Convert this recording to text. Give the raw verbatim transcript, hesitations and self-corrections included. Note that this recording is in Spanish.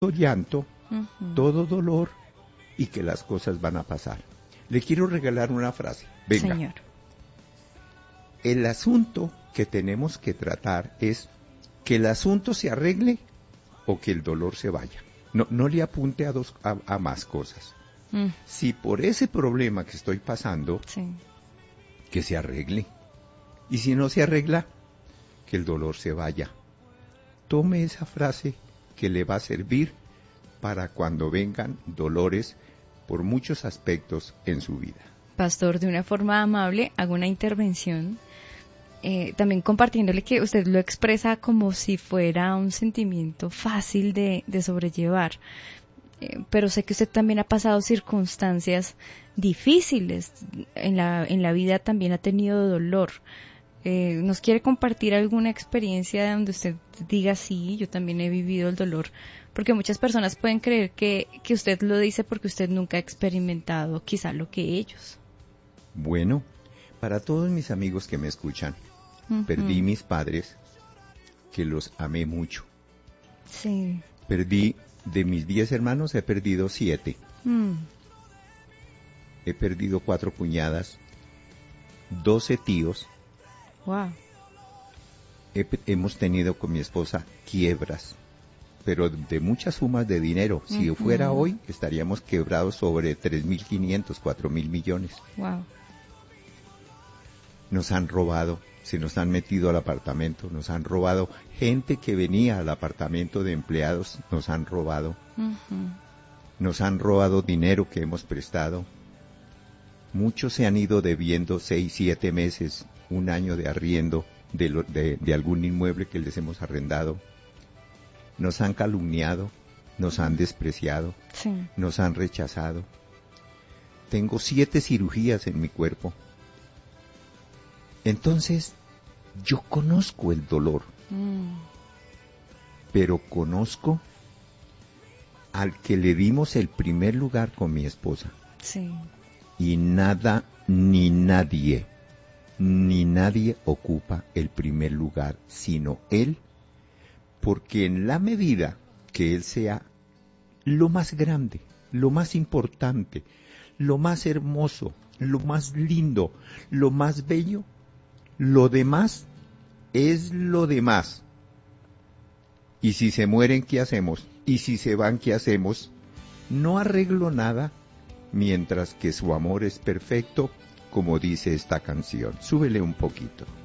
llanto, Ujú. todo dolor y que las cosas van a pasar. Le quiero regalar una frase. Venga. Señor. El asunto que tenemos que tratar es que el asunto se arregle o que el dolor se vaya. No, no le apunte a, dos, a, a más cosas. Mm, Si por ese problema que estoy pasando, sí. que se arregle. Y si no se arregla, que el dolor se vaya. Tome esa frase que le va a servir para cuando vengan dolores por muchos aspectos en su vida. Pastor, de una forma amable, hago una intervención, eh, también compartiéndole que usted lo expresa como si fuera un sentimiento fácil de, de sobrellevar, eh, pero sé que usted también ha pasado circunstancias difíciles, en la, en la vida también ha tenido dolor. Eh, ¿Nos quiere compartir alguna experiencia donde usted diga sí, yo también he vivido el dolor? Porque muchas personas pueden creer que, que usted lo dice porque usted nunca ha experimentado quizá lo que ellos. Bueno, para todos mis amigos que me escuchan, Ujú. perdí mis padres, que los amé mucho. Sí. Perdí, de mis diez hermanos, he perdido siete. Mm. He perdido cuatro cuñadas, doce tíos. Wow. He, hemos tenido con mi esposa quiebras, pero de muchas sumas de dinero. Si Ujú. fuera hoy, estaríamos quebrados sobre tres mil quinientos, cuatro mil millones. Wow. Nos han robado, se nos han metido al apartamento, nos han robado. Gente que venía al apartamento de empleados, nos han robado. Ujú. Nos han robado dinero que hemos prestado. Muchos se han ido debiendo seis, siete meses, un año de arriendo de, lo, de, de algún inmueble que les hemos arrendado. Nos han calumniado, nos han despreciado, Sí. nos han rechazado. Tengo siete cirugías en mi cuerpo. Entonces, yo conozco el dolor, Mm. pero conozco al que le dimos el primer lugar con mi esposa. Sí. Y nada ni nadie, ni nadie ocupa el primer lugar, sino él, porque en la medida que él sea lo más grande, lo más importante, lo más hermoso, lo más lindo, lo más bello, lo demás es lo demás. Y si se mueren, ¿qué hacemos? Y si se van, ¿qué hacemos? No arreglo nada, mientras que su amor es perfecto, como dice esta canción. Súbele un poquito.